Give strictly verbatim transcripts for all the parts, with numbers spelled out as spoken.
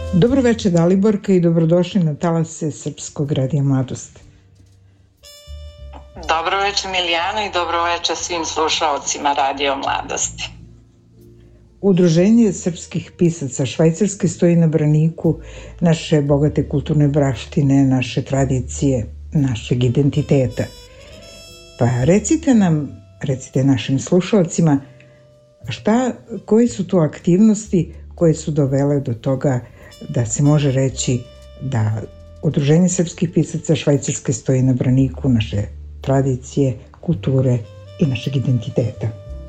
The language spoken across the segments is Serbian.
Dobroveče Daliborka i dobrodošli na talase Srpskog radija Mladost. Dobroveče Milijana i dobroveče svim slušaocima Radio Mladosti. Udruženje srpskih pisaca Švajcarske stoji na braniku naše bogate kulturne baštine, naše tradicije, našeg identiteta. Pa recite nam, recite našim slušalcima, šta, koje su to aktivnosti koje su dovele do toga da se može reći da Udruženje srpskih pisaca Švajcarske stoji na braniku naše tradicije, kulture i našeg identiteta.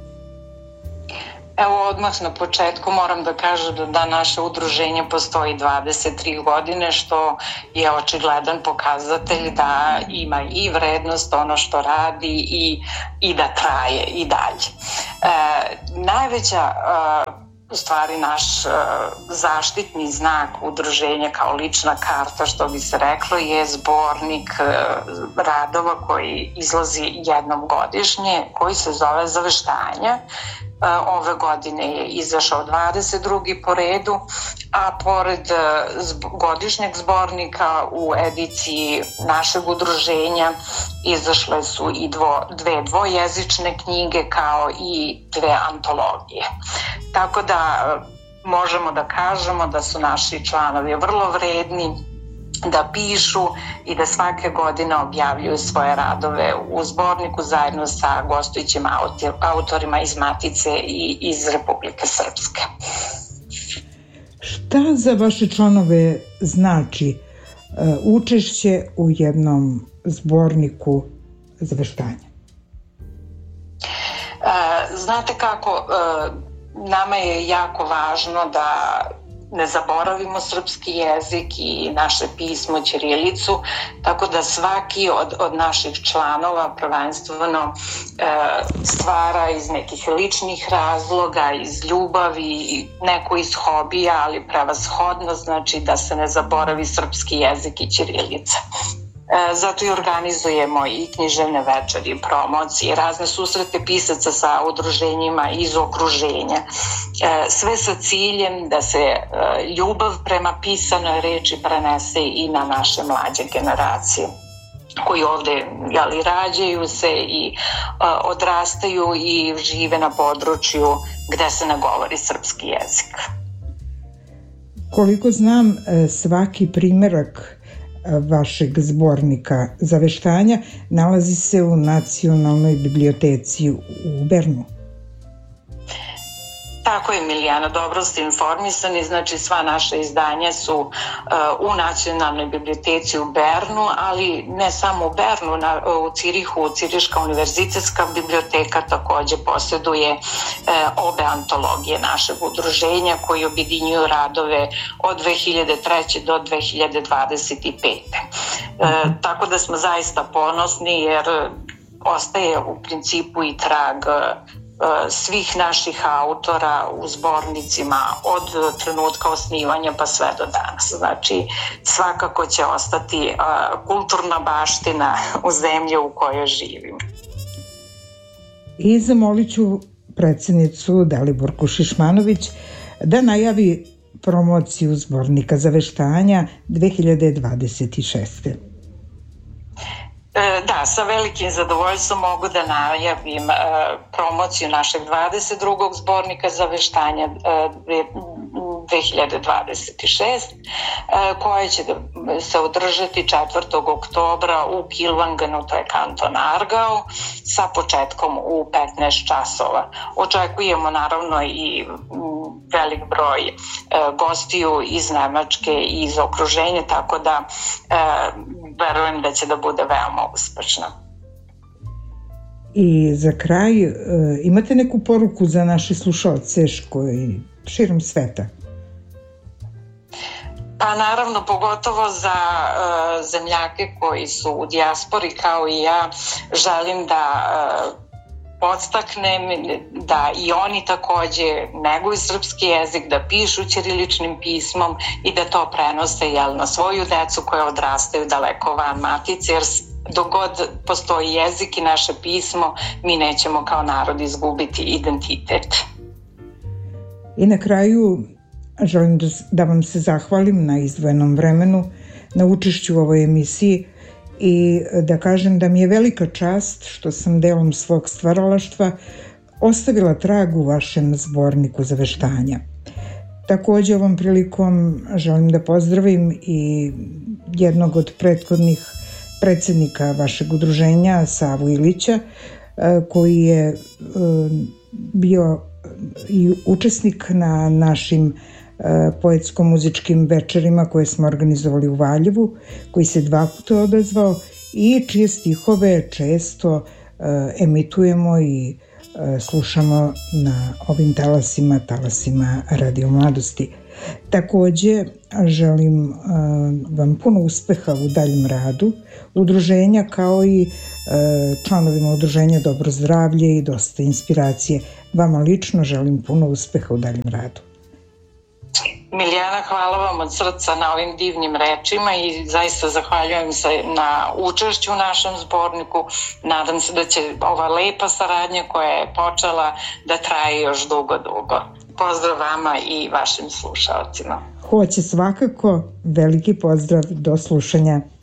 Evo odmah na početku moram da kažem da, da naše udruženje postoji dvadeset tri godine, što je očigledan pokazatelj da ima i vrednost ono što radi i, i da traje i dalje. E, najveća e, u stvari naš uh, zaštitni znak udruženja kao lična karta, što bi se reklo, je zbornik uh, radova koji izlazi jednom godišnje, koji se zove Zaveštanja. Uh, ove godine je izašao dvadeset drugi po redu, a pored uh, zb- godišnjeg zbornika u ediciji našeg udruženja izašle su i dvo, dve dvojezične knjige kao i dve antologije. Tako da možemo da kažemo da su naši članovi vrlo vredni, da pišu i da svake godine objavljuju svoje radove u zborniku zajedno sa gostujućim autorima iz Matice i iz Republike Srpske. Šta za vaše članove znači uh, učešće u jednom zborniku Zaveštanja? Uh, znate kako, uh, nama je jako važno da ne zaboravimo srpski jezik i naše pismo ćirilicu, tako da svaki od, od naših članova prvenstveno e, stvara iz nekih ličnih razloga, iz ljubavi, neko iz hobija, ali prevashodno znači da se ne zaboravi srpski jezik i ćirilica. E, zato i organizujemo i književne večeri, promocije, razne susrete pisaca sa udruženjima iz okruženja. E, sve sa ciljem da se e, ljubav prema pisanoj reči prenese i na naše mlađe generacije koji ovde jeli, rađaju se i e, odrastaju i žive na području gde se ne govori srpski jezik. Koliko znam, svaki primerak vašeg zbornika Zaveštanja nalazi se u Nacionalnoj biblioteci u Bernu. Tako je, Milijana, dobro ste informisani, znači sva naša izdanja su uh, u Nacionalnoj biblioteci u Bernu, ali ne samo u Bernu, na, u Cirihu, Ciriška univerzitetska biblioteka takođe posjeduje uh, obe antologije našeg udruženja koji objedinjuju radove od dve hiljade treće do dve hiljade dvadeset pete. Uh, tako da smo zaista ponosni jer ostaje u principu i trag uh, svih naših autora u zbornicima od trenutka osnivanja pa sve do danas. Znači, svakako će ostati uh, kulturna baština u zemlji u kojoj živimo. I zamolit ću predsjednicu Daliborku Šišmanović da najavi promociju zbornika Zaveštanja dve hiljade dvadeset šeste. Da, sa velikim zadovoljstvom mogu da najavim e, promociju našeg dvadeset drugog zbornika Zaveštanja e, dve hiljade dvadeset šeste e, koja će da se održati četvrtog oktobra u Kilvangenu, to je kanton Aargau, sa početkom u petnaest časova. Očekujemo naravno i velik broj e, gostiju iz Nemačke i iz okruženja, tako da e, verujem da će da bude veoma uspešno. I za kraj, imate neku poruku za naše slušalce koji širom sveta? Pa naravno, pogotovo za uh, zemljake koji su u dijaspori kao i ja, želim da uh, podstaknem da i oni takođe neguju srpski jezik, da pišu ćiriličnim pismom i da to prenose jel, na svoju decu koja odrastaju daleko van matice, jer dok god postoji jezik i naše pismo, mi nećemo kao narod izgubiti identitet. I na kraju, želim da, da vam se zahvalim na izdvojenom vremenu, na učešću u ovoj emisiji i da kažem da mi je velika čast što sam delom svog stvaralaštva ostavila trag u vašem zborniku zaveštanja. Takođe ovom prilikom želim da pozdravim i jednog od prethodnih predsednika vašeg udruženja, Savu Ilića, koji je bio i učesnik na našim poetsko-muzičkim večerima koje smo organizovali u Valjevu, koji se dva puta odazvao i čije stihove često emitujemo i slušamo na ovim talasima, talasima Radio Mladosti. Takođe, želim vam puno uspeha u daljem radu udruženja, kao i članovima udruženja Dobro zdravlje i dosta inspiracije. Vama lično želim puno uspeha u daljem radu. Milijana, hvala vam od srca na ovim divnim rečima i zaista zahvaljujem se na učešću u našem zborniku. Nadam se da će ova lepa saradnja koja je počela da traje još dugo, dugo. Pozdrav vama i vašim slušalcima. Hoće svakako, veliki pozdrav, do slušanja.